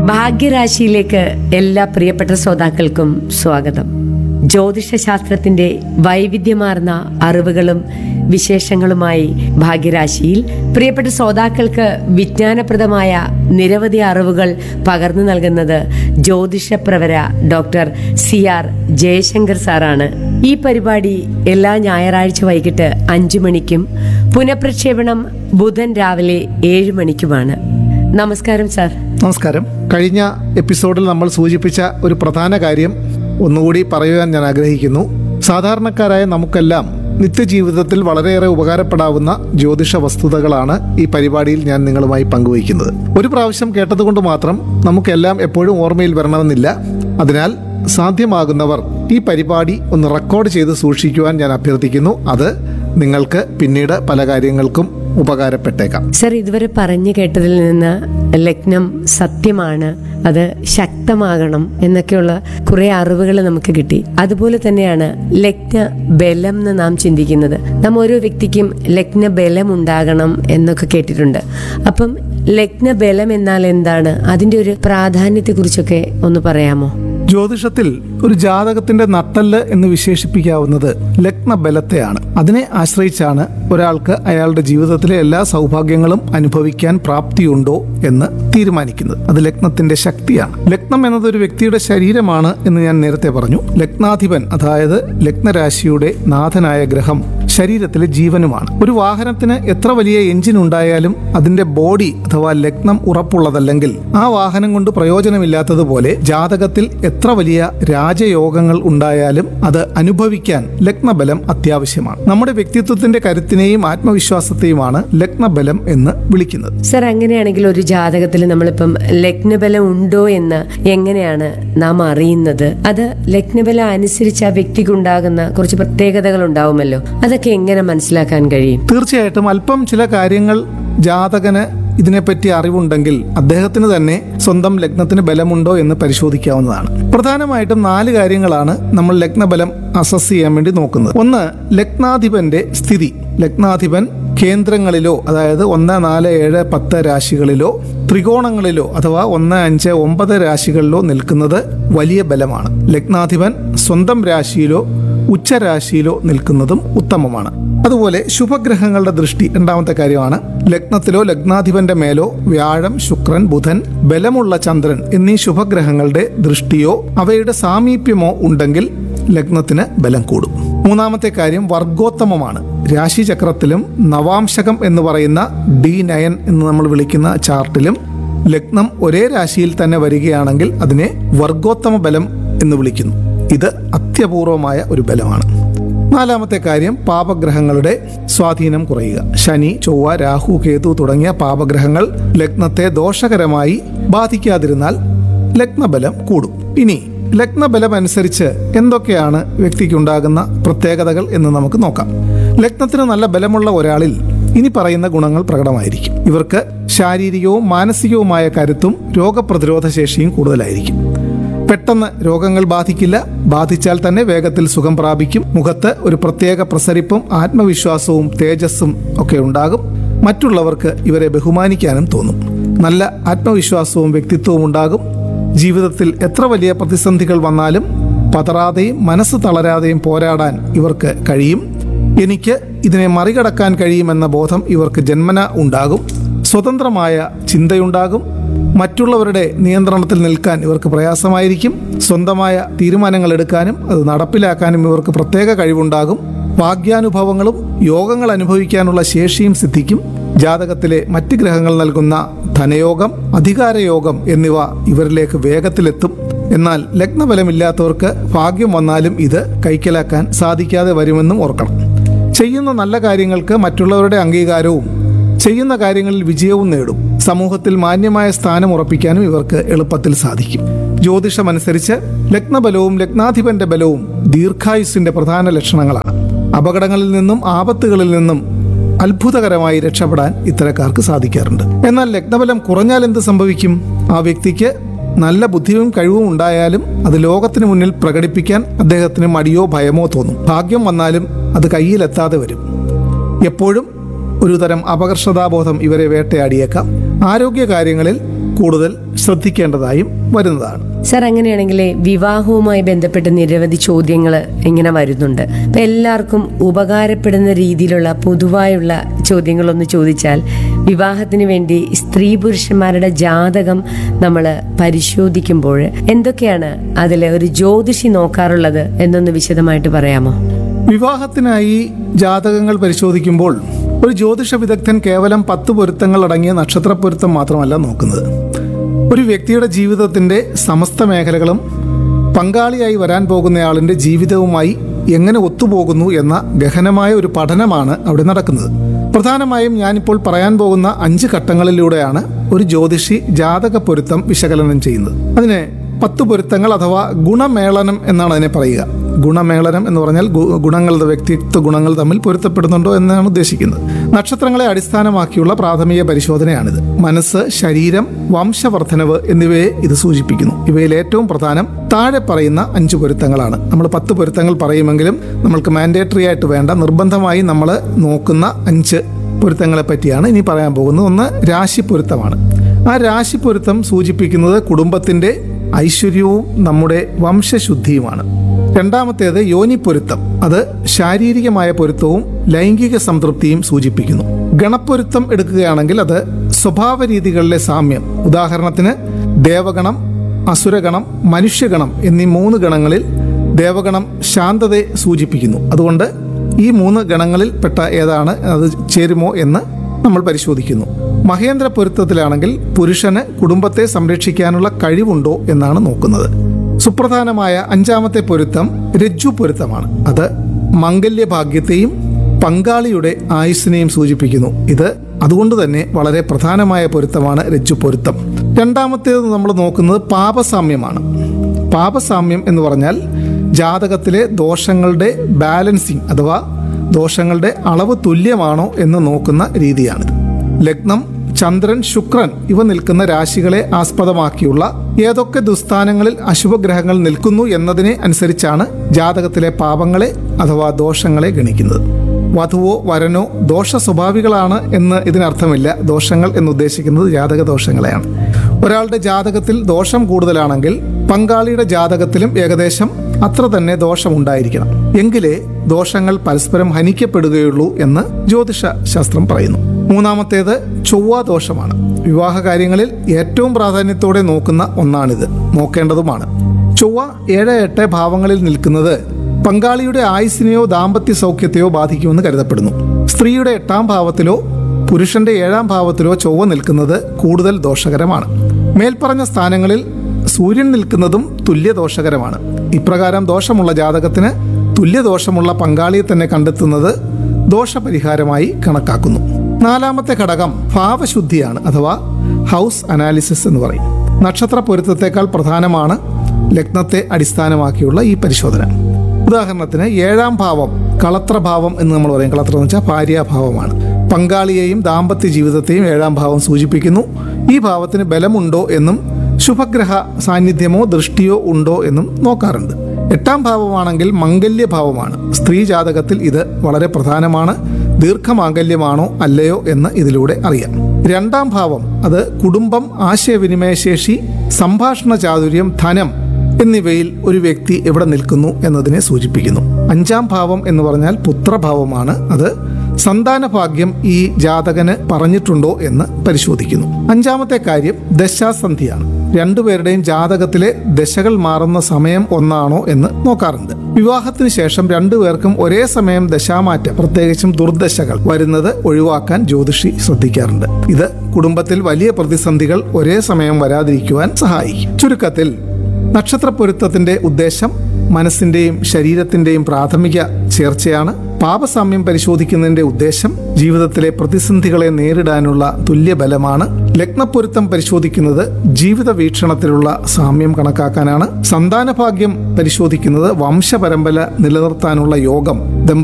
ഭാഗ്യരാശിയിലേക്ക് എല്ലാ പ്രിയപ്പെട്ട ശ്രോതാക്കൾക്കും സ്വാഗതം. ജ്യോതിഷശാസ്ത്രത്തിന്റെ വൈവിധ്യമാർന്ന അറിവുകളും വിശേഷങ്ങളുമായി ഭാഗ്യരാശിയിൽ പ്രിയപ്പെട്ട ശ്രോതാക്കൾക്ക് വിജ്ഞാനപ്രദമായ നിരവധി അറിവുകൾ പകർന്നു നൽകുന്നത് ജ്യോതിഷപ്രവര ഡോക്ടർ CR ജയശങ്കർ സാറാണ്. ഈ പരിപാടി എല്ലാ ഞായറാഴ്ച വൈകിട്ട് 5 മണിക്കും പുനഃപ്രക്ഷേപണം ബുധൻ രാവിലെ 7 മണിക്കുമാണ്. നമസ്കാരം സാർ. നമസ്കാരം. കഴിഞ്ഞ എപ്പിസോഡിൽ നമ്മൾ സൂചിപ്പിച്ച ഒരു പ്രധാന കാര്യം ഒന്നുകൂടി പറയുവാൻ ഞാൻ ആഗ്രഹിക്കുന്നു. സാധാരണക്കാരായ നമുക്കെല്ലാം നിത്യജീവിതത്തിൽ വളരെയേറെ ഉപകാരപ്പെടാവുന്ന ജ്യോതിഷ വസ്തുതകളാണ് ഈ പരിപാടിയിൽ ഞാൻ നിങ്ങളുമായി പങ്കുവയ്ക്കുന്നത്. ഒരു പ്രാവശ്യം കേട്ടതുകൊണ്ട് മാത്രം നമുക്കെല്ലാം എപ്പോഴും ഓർമ്മയിൽ വരണമെന്നില്ല. അതിനാൽ സാധ്യമാകുന്നവർ ഈ പരിപാടി ഒന്ന് റെക്കോർഡ് ചെയ്ത് സൂക്ഷിക്കുവാൻ ഞാൻ അഭ്യർത്ഥിക്കുന്നു. അത് നിങ്ങൾക്ക് പിന്നീട് പല കാര്യങ്ങൾക്കും ഉപകാരപ്പെട്ടേക്കാം. സർ, ഇതുവരെ പറഞ്ഞു കേട്ടതിൽ നിന്ന് ലഗ്നം സത്യമാണ്, അത് ശക്തമാകണം എന്നൊക്കെയുള്ള കുറെ അറിവുകൾ നമുക്ക് കിട്ടി. അതുപോലെ തന്നെയാണ് ലഗ്ന ബലം എന്ന് നാം ചിന്തിക്കുന്നത്. നാം ഓരോ വ്യക്തിക്കും ലഗ്ന ബലം ഉണ്ടാകണം എന്നൊക്കെ കേട്ടിട്ടുണ്ട്. അപ്പം ലഗ്ന ബലം എന്നാൽ എന്താണ്? അതിന്റെ ഒരു പ്രാധാന്യത്തെക്കുറിച്ചൊക്കെ ഒന്ന് പറയാമോ? ജ്യോതിഷത്തിൽ ഒരു ജാതകത്തിന്റെ നട്ടെല്ല് എന്ന് വിശേഷിപ്പിക്കാവുന്നത് ലഗ്നബലത്തെയാണ്. അതിനെ ആശ്രയിച്ചാണ് ഒരാൾക്ക് അയാളുടെ ജീവിതത്തിലെ എല്ലാ സൗഭാഗ്യങ്ങളും അനുഭവിക്കാൻ പ്രാപ്തിയുണ്ടോ എന്ന് തീരുമാനിക്കുന്നത്. അത് ലഗ്നത്തിന്റെ ശക്തിയാണ്. ലഗ്നം എന്നത് ഒരു വ്യക്തിയുടെ ശരീരമാണ് എന്ന് ഞാൻ നേരത്തെ പറഞ്ഞു. ലഗ്നാധിപൻ, അതായത് ലഗ്നരാശിയുടെ നാഥനായ ഗ്രഹം, ശരീരത്തിലെ ജീവനുമാണ്. ഒരു വാഹനത്തിന് എത്ര വലിയ എഞ്ചിൻ ഉണ്ടായാലും അതിന്റെ ബോഡി അഥവാ ലഗ്നം ഉറപ്പുള്ളതല്ലെങ്കിൽ ആ വാഹനം കൊണ്ട് പ്രയോജനമില്ലാത്തതുപോലെ ജാതകത്തിൽ എത്ര വലിയ രാജയോഗങ്ങൾ ഉണ്ടായാലും അത് അനുഭവിക്കാൻ ലഗ്നബലം അത്യാവശ്യമാണ്. നമ്മുടെ വ്യക്തിത്വത്തിന്റെ കരുത്തിനെയും ആത്മവിശ്വാസത്തെയുമാണ് ലഗ്നബലം എന്ന് വിളിക്കുന്നത്. സർ, അങ്ങനെയാണെങ്കിൽ ഒരു ജാതകത്തിൽ നമ്മളിപ്പം ലഗ്നബലം ഉണ്ടോ എന്ന് എങ്ങനെയാണ് നാം അറിയുന്നത്? അത് ലഗ്നബലം അനുസരിച്ച് ആ വ്യക്തിക്കുണ്ടാകുന്ന കുറച്ച് പ്രത്യേകതകൾ ഉണ്ടാവുമല്ലോ, അതൊക്കെ എങ്ങനെ മനസ്സിലാക്കാൻ കഴിയും? തീർച്ചയായിട്ടും അല്പം ചില കാര്യങ്ങൾ ജാതകന് ഇതിനെപ്പറ്റി അറിവുണ്ടെങ്കിൽ അദ്ദേഹത്തിന് തന്നെ സ്വന്തം ലഗ്നത്തിന് ബലമുണ്ടോ എന്ന് പരിശോധിക്കാവുന്നതാണ്. പ്രധാനമായിട്ടും 4 കാര്യങ്ങളാണ് നമ്മൾ ലഗ്നബലം അസസ് ചെയ്യാൻ വേണ്ടി നോക്കുന്നത്. ഒന്ന്, ലഗ്നാധിപന്റെ സ്ഥിതി. ലഗ്നാധിപൻ കേന്ദ്രങ്ങളിലോ, അതായത് 1, 4, 7, 10 രാശികളിലോ ത്രികോണങ്ങളിലോ അഥവാ 1, 5, 9 രാശികളിലോ നിൽക്കുന്നത് വലിയ ബലമാണ്. ലഗ്നാധിപൻ സ്വന്തം രാശിയിലോ ഉച്ചരാശിയിലോ നിൽക്കുന്നതും ഉത്തമമാണ്. അതുപോലെ ശുഭഗ്രഹങ്ങളുടെ ദൃഷ്ടി രണ്ടാമത്തെ കാര്യമാണ്. ലഗ്നത്തിലോ ലഗ്നാധിപന്റെ മേലോ വ്യാഴം, ശുക്രൻ, ബുധൻ, ബലമുള്ള ചന്ദ്രൻ എന്നീ ശുഭഗ്രഹങ്ങളുടെ ദൃഷ്ടിയോ അവയുടെ സാമീപ്യമോ ഉണ്ടെങ്കിൽ ലഗ്നത്തിന് ബലം കൂടും. മൂന്നാമത്തെ കാര്യം വർഗോത്തമമാണ്. രാശിചക്രത്തിലും നവാംശകം എന്ന് പറയുന്ന D9 എന്ന് നമ്മൾ വിളിക്കുന്ന ചാർട്ടിലും ലഗ്നം ഒരേ രാശിയിൽ തന്നെ വരികയാണെങ്കിൽ അതിനെ വർഗോത്തമ ബലം എന്ന് വിളിക്കുന്നു. ഇത് അത്യപൂർവമായ ഒരു ബലമാണ്. നാലാമത്തെ കാര്യം പാപഗ്രഹങ്ങളുടെ സ്വാധീനം കുറയുക. ശനി, ചൊവ്വ, രാഹു, കേതു തുടങ്ങിയ പാപഗ്രഹങ്ങൾ ലഗ്നത്തെ ദോഷകരമായി ബാധിക്കാതിരുന്നാൽ ലഗ്നബലം കൂടും. ഇനി ലഗ്നബലം അനുസരിച്ച് എന്തൊക്കെയാണ് വ്യക്തിക്കുണ്ടാകുന്ന പ്രത്യേകതകൾ എന്ന് നമുക്ക് നോക്കാം. ലഗ്നത്തിന് നല്ല ബലമുള്ള ഒരാളിൽ ഇനി പറയുന്ന ഗുണങ്ങൾ പ്രകടമായിരിക്കും. ഇവർക്ക് ശാരീരികവും മാനസികവുമായ കരുത്തും രോഗപ്രതിരോധ ശേഷിയും കൂടുതലായിരിക്കും. പെട്ടെന്ന് രോഗങ്ങൾ ബാധിക്കില്ല. ബാധിച്ചാൽ തന്നെ വേഗത്തിൽ സുഖം പ്രാപിക്കും. മുഖത്ത് ഒരു പ്രത്യേക പ്രസരിപ്പും ആത്മവിശ്വാസവും തേജസ്സും ഒക്കെ ഉണ്ടാകും. മറ്റുള്ളവർക്ക് ഇവരെ ബഹുമാനിക്കാനും തോന്നും. നല്ല ആത്മവിശ്വാസവും വ്യക്തിത്വവും ഉണ്ടാകും. ജീവിതത്തിൽ എത്ര വലിയ പ്രതിസന്ധികൾ വന്നാലും പതറാതെയും മനസ്സ് തളരാതെയും പോരാടാൻ ഇവർക്ക് കഴിയും. എനിക്ക് ഇതിനെ മറികടക്കാൻ കഴിയുമെന്ന ബോധം ഇവർക്ക് ജന്മന ഉണ്ടാകും. സ്വതന്ത്രമായ ചിന്തയുണ്ടാകും. മറ്റുള്ളവരുടെ നിയന്ത്രണത്തിൽ നിൽക്കാൻ ഇവർക്ക് പ്രയാസമായിരിക്കും. സ്വന്തമായ തീരുമാനങ്ങൾ എടുക്കാനും അത് നടപ്പിലാക്കാനും ഇവർക്ക് പ്രത്യേക കഴിവുണ്ടാകും. ഭാഗ്യാനുഭവങ്ങളും യോഗങ്ങൾ അനുഭവിക്കാനുള്ള ശേഷിയും സിദ്ധിക്കും. ജാതകത്തിലെ മറ്റ് ഗ്രഹങ്ങൾ നൽകുന്ന ധനയോഗം, അധികാരയോഗം എന്നിവ ഇവരിലേക്ക് വേഗത്തിലെത്തും. എന്നാൽ ലഗ്നബലമില്ലാത്തവർക്ക് ഭാഗ്യം വന്നാലും ഇത് കൈക്കലാക്കാൻ സാധിക്കാതെ വരുമെന്നും ഓർക്കണം. ചെയ്യുന്ന നല്ല കാര്യങ്ങൾക്ക് മറ്റുള്ളവരുടെ അംഗീകാരവും ചെയ്യുന്ന കാര്യങ്ങളിൽ വിജയവും നേടും. സമൂഹത്തിൽ മാന്യമായ സ്ഥാനം ഉറപ്പിക്കാനും ഇവർക്ക് എളുപ്പത്തിൽ സാധിക്കും. ജ്യോതിഷമനുസരിച്ച് ലഗ്നബലവും ലഗ്നാധിപന്റെ ബലവും ദീർഘായുസ്സിന്റെ പ്രധാന ലക്ഷണങ്ങളാണ്. അപകടങ്ങളിൽ നിന്നും ആപത്തുകളിൽ നിന്നും അത്ഭുതകരമായി രക്ഷപ്പെടാൻ ഇത്തരക്കാർക്ക് സാധിക്കാറുണ്ട്. എന്നാൽ ലഗ്നബലം കുറഞ്ഞാൽ എന്ത് സംഭവിക്കും? ആ വ്യക്തിക്ക് നല്ല ബുദ്ധിയും കഴിവും ഉണ്ടായാലും അത് ലോകത്തിന് മുന്നിൽ പ്രകടിപ്പിക്കാൻ അദ്ദേഹത്തിന് മടിയോ ഭയമോ തോന്നും. ഭാഗ്യം വന്നാലും അത് കയ്യിലെത്താതെ വരും. എപ്പോഴും ഒരു തരം അപകർഷതാബോധം ഇവരെ വേട്ടയാടിയേക്കാം. ആരോഗ്യകാര്യങ്ങളിൽ കൂടുതൽ ശ്രദ്ധിക്കേണ്ടതായും വരുന്നതാണ്. സർ, അങ്ങനെയാണെങ്കിൽ വിവാഹവുമായി ബന്ധപ്പെട്ട് നിരവധി ചോദ്യങ്ങൾ ഇങ്ങനെ വരുന്നുണ്ട്. അപ്പൊ എല്ലാവർക്കും ഉപകാരപ്പെടുന്ന രീതിയിലുള്ള പൊതുവായുള്ള ചോദ്യങ്ങളൊന്ന് ചോദിച്ചാൽ, വിവാഹത്തിന് വേണ്ടി സ്ത്രീ പുരുഷന്മാരുടെ ജാതകം നമ്മൾ പരിശോധിക്കുമ്പോൾ എന്തൊക്കെയാണ് അതിൽ ഒരു ജ്യോതിഷി നോക്കാറുള്ളത് എന്നൊന്ന് വിശദമായിട്ട് പറയാമോ? വിവാഹത്തിനായി ജാതകങ്ങൾ പരിശോധിക്കുമ്പോൾ ഒരു ജ്യോതിഷ വിദഗ്ധൻ കേവലം 10 പൊരുത്തങ്ങൾ അടങ്ങിയ നക്ഷത്ര പൊരുത്തം മാത്രമല്ല നോക്കുന്നത്. ഒരു വ്യക്തിയുടെ ജീവിതത്തിന്റെ സമസ്ത മേഖലകളും പങ്കാളിയായി വരാൻ പോകുന്നയാളിന്റെ ജീവിതവുമായി എങ്ങനെ ഒത്തുപോകുന്നു എന്ന ഗഹനമായ ഒരു പഠനമാണ് അവിടെ നടക്കുന്നത്. പ്രധാനമായും ഞാനിപ്പോൾ പറയാൻ പോകുന്ന 5 ഘട്ടങ്ങളിലൂടെയാണ് ഒരു ജ്യോതിഷി ജാതക പൊരുത്തം വിശകലനം ചെയ്യുന്നത്. അതിനെ 10 പൊരുത്തങ്ങൾ അഥവാ ഗുണമേളനം എന്നാണ് അതിനെ പറയുക. ഗുണമേളനം എന്ന് പറഞ്ഞാൽ ഗുണങ്ങളുടെ വ്യക്തിത്വ ഗുണങ്ങൾ തമ്മിൽ പൊരുത്തപ്പെടുന്നുണ്ടോ എന്നാണ് ഉദ്ദേശിക്കുന്നത്. നക്ഷത്രങ്ങളെ അടിസ്ഥാനമാക്കിയുള്ള പ്രാഥമിക പരിശോധനയാണിത്. മനസ്സ്, ശരീരം, വംശവർദ്ധനവ് എന്നിവയെ ഇത് സൂചിപ്പിക്കുന്നു. ഇവയിൽ ഏറ്റവും പ്രധാനം താഴെ പറയുന്ന 5 പൊരുത്തങ്ങളാണ്. നമ്മൾ 10 പൊരുത്തങ്ങൾ പറയുമെങ്കിലും നമ്മൾക്ക് മാൻഡേറ്ററി ആയിട്ട് വേണ്ട, നിർബന്ധമായി നമ്മൾ നോക്കുന്ന 5 പൊരുത്തങ്ങളെ പറ്റിയാണ് ഇനി പറയാൻ പോകുന്നത്. ഒന്ന് രാശിപ്പൊരുത്തമാണ്. ആ രാശിപ്പൊരുത്തം സൂചിപ്പിക്കുന്നത് കുടുംബത്തിന്റെ ഐശ്വര്യവും നമ്മുടെ വംശശുദ്ധിയുമാണ്. രണ്ടാമത്തേത് യോനിപ്പൊരുത്തം. അത് ശാരീരികമായ പൊരുത്തവും ലൈംഗിക സംതൃപ്തിയും സൂചിപ്പിക്കുന്നു. ഗണപ്പൊരുത്തം എടുക്കുകയാണെങ്കിൽ അത് സ്വഭാവ രീതികളിലെ സാമ്യം. ഉദാഹരണത്തിന് ദേവഗണം, അസുരഗണം, മനുഷ്യഗണം എന്നീ 3 ഗണങ്ങളിൽ ദേവഗണം ശാന്തതയെ സൂചിപ്പിക്കുന്നു. അതുകൊണ്ട് ഈ 3 ഗണങ്ങളിൽ പെട്ട ഏതാണ്, അത് ചേരുമോ എന്ന് നമ്മൾ പരിശോധിക്കുന്നു. മഹേന്ദ്ര പൊരുത്തത്തിലാണെങ്കിൽ പുരുഷന് കുടുംബത്തെ സംരക്ഷിക്കാനുള്ള കഴിവുണ്ടോ എന്നാണ് നോക്കുന്നത്. സുപ്രധാനമായ 5-ാമത്തെ പൊരുത്തം രജ്ജു പൊരുത്തമാണ്. അത് മംഗല്യഭാഗ്യത്തെയും പങ്കാളിയുടെ ആയുസ്സിനെയും സൂചിപ്പിക്കുന്നു. ഇത് അതുകൊണ്ട് തന്നെ വളരെ പ്രധാനമായ പൊരുത്തമാണ് രജ്ജു പൊരുത്തം. രണ്ടാമത്തേത് നമ്മൾ നോക്കുന്നത് പാപസാമ്യമാണ്. പാപസാമ്യം എന്ന് പറഞ്ഞാൽ ജാതകത്തിലെ ദോഷങ്ങളുടെ ബാലൻസിങ് അഥവാ ദോഷങ്ങളുടെ അളവ് തുല്യമാണോ എന്ന് നോക്കുന്ന രീതിയാണിത്. ലഗ്നം, ചന്ദ്രൻ, ശുക്രൻ ഇവ നിൽക്കുന്ന രാശികളെ ആസ്പദമാക്കിയുള്ള ഏതൊക്കെ ദുസ്ഥാനങ്ങളിൽ അശുഭഗ്രഹങ്ങൾ നിൽക്കുന്നു എന്നതിനെ അനുസരിച്ചാണ് ജാതകത്തിലെ പാപങ്ങളെ അഥവാ ദോഷങ്ങളെ ഗണിക്കുന്നത്. വധുവോ വരനോ ദോഷ സ്വഭാവികളാണ് എന്ന് ഇതിനർത്ഥമില്ല. ദോഷങ്ങൾ എന്നുദ്ദേശിക്കുന്നത് ജാതക ദോഷങ്ങളെയാണ്. ഒരാളുടെ ജാതകത്തിൽ ദോഷം കൂടുതലാണെങ്കിൽ പങ്കാളിയുടെ ജാതകത്തിലും ഏകദേശം അത്ര തന്നെ ദോഷമുണ്ടായിരിക്കണം. എങ്കിലേ ദോഷങ്ങൾ പരസ്പരം ഹനിക്കപ്പെടുകയുള്ളൂ എന്ന് ജ്യോതിഷ ശാസ്ത്രം പറയുന്നു. മൂന്നാമത്തേത് ചൊവ്വ ദോഷമാണ്. വിവാഹ കാര്യങ്ങളിൽ ഏറ്റവും പ്രാധാന്യത്തോടെ നോക്കുന്ന ഒന്നാണിത്, നോക്കേണ്ടതുമാണ്. ചൊവ്വ 7-8 ഭാവങ്ങളിൽ നിൽക്കുന്നത് പങ്കാളിയുടെ ആയുസ്സിനെയോ ദാമ്പത്യ സൗഖ്യത്തെയോ ബാധിക്കുമെന്ന് കരുതപ്പെടുന്നു. സ്ത്രീയുടെ 8-ാം ഭാവത്തിലോ പുരുഷന്റെ 7-ാം ഭാവത്തിലോ ചൊവ്വ നിൽക്കുന്നത് കൂടുതൽ ദോഷകരമാണ്. മേൽപ്പറഞ്ഞ സ്ഥാനങ്ങളിൽ സൂര്യൻ നിൽക്കുന്നതും തുല്യദോഷകരമാണ്. ഇപ്രകാരം ദോഷമുള്ള ജാതകത്തിന് തുല്യദോഷമുള്ള പങ്കാളിയെ തന്നെ കണ്ടെത്തുന്നത് ദോഷപരിഹാരമായി കണക്കാക്കുന്നു. 4-ാമത്തെ ഘടകം ഭാവശുദ്ധിയാണ് അഥവാ ഹൗസ് അനാലിസിസ് എന്ന് പറയും. നക്ഷത്ര പൊരുത്തത്തെക്കാൾ പ്രധാനമാണ് ലഗ്നത്തെ അടിസ്ഥാനമാക്കിയുള്ള ഈ പരിശോധന. ഉദാഹരണത്തിന് 7-ാം ഭാവം കളത്രഭാവം എന്ന് നമ്മൾ പറയും. കളത്രം എന്ന് വെച്ചാൽ ഭാര്യാഭാവമാണ്. പങ്കാളിയെയും ദാമ്പത്യ ജീവിതത്തെയും 7-ാം ഭാവം സൂചിപ്പിക്കുന്നു. ഈ ഭാവത്തിന് ബലമുണ്ടോ എന്നും ശുഭഗ്രഹ സാന്നിധ്യമോ ദൃഷ്ടിയോ ഉണ്ടോ എന്നും നോക്കാറുണ്ട്. 8-ാം ഭാവമാണെങ്കിൽ മംഗല്യഭാവമാണ്. സ്ത്രീ ജാതകത്തിൽ ഇത് വളരെ പ്രധാനമാണ്. ദീർഘമാംഗല്യമാണോ അല്ലയോ എന്ന് ഇതിലൂടെ അറിയാം. 2-ാം ഭാവം അത് കുടുംബം, ആശയവിനിമയശേഷി, സംഭാഷണ ചാതുര്യം, ധനം എന്നിവയിൽ ഒരു വ്യക്തി എവിടെ നിൽക്കുന്നു എന്നതിനെ സൂചിപ്പിക്കുന്നു. 5-ാം ഭാവം എന്ന് പറഞ്ഞാൽ പുത്രഭാവമാണ്. അത് സന്താനഭാഗ്യം ഈ ജാതകന് പറഞ്ഞിട്ടുണ്ടോ എന്ന് പരിശോധിക്കുന്നു. 5-ാമത്തെ കാര്യം ദശാസന്ധിയാണ്. രണ്ടുപേരുടെയും ജാതകത്തിലെ ദശകൾ മാറുന്ന സമയം ഒന്നാണോ എന്ന് നോക്കാറുണ്ട്. വിവാഹത്തിന് ശേഷം രണ്ടുപേർക്കും ഒരേ സമയം ദശാമാറ്റം, പ്രത്യേകിച്ചും ദുർദശകൾ വരുന്നത് ഒഴിവാക്കാൻ ജ്യോതിഷി ശ്രദ്ധിക്കാറുണ്ട്. ഇത് കുടുംബത്തിൽ വലിയ പ്രതിസന്ധികൾ ഒരേ സമയം വരാതിരിക്കുവാൻ സഹായിക്കും. ചുരുക്കത്തിൽ നക്ഷത്ര പൊരുത്തത്തിന്റെ ഉദ്ദേശം മനസ്സിന്റെയും ശരീരത്തിന്റെയും പ്രാഥമിക ചേർച്ചയാണ്. പാപസാമ്യം പരിശോധിക്കുന്നതിന്റെ ഉദ്ദേശം ജീവിതത്തിലെ പ്രതിസന്ധികളെ നേരിടാനുള്ള തുല്യബലമാണ്. ലഗ്നപ്പൊരുത്തം പരിശോധിക്കുന്നത് ജീവിത വീക്ഷണത്തിലുള്ള സാമ്യം കണക്കാക്കാനാണ്. സന്താനഭാഗ്യം പരിശോധിക്കുന്നത് വംശപരമ്പര നിലനിർത്താനുള്ള യോഗം,